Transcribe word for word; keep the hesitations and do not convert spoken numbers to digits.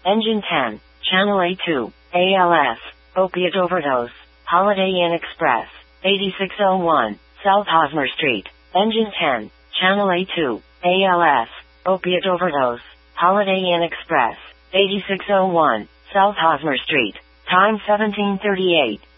Engine ten, Channel A two, A L S, Opiate Overdose, Holiday Inn Express, eighty-six oh one, South Hosmer Street. Engine ten, Channel A two, A L S, Opiate Overdose, Holiday Inn Express, eighty-six oh one, South Hosmer Street. Time seventeen thirty-eight.